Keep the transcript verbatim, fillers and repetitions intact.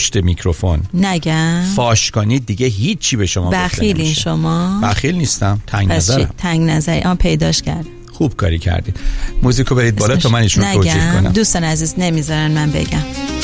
پشت میکروفون نگم فاش کنید دیگه هیچی به شما گفته نمیشه. بخیلین شما؟ بخیل نیستم، تنگ نظرم. تنگ نظری. آن پیداش کرد. خوب کاری کردید. موزیکو برید بالا تا من ایشون توجیه کنم. دوستان عزیز نمیذارن من بگم.